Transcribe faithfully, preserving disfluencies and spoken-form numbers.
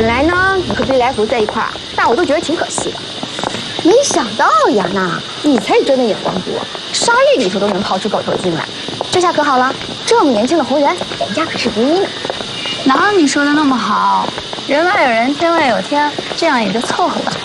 本来呢，你和贝来福在一块儿，但我都觉得挺可惜的。没想到呀，娜，你才是真的眼光多，沙粒里头都能掏出狗头金来。这下可好了，这么年轻的红人，人家可是第一呢。 哪有你说的那么好？人外有人，天外有天，这样也就凑合吧。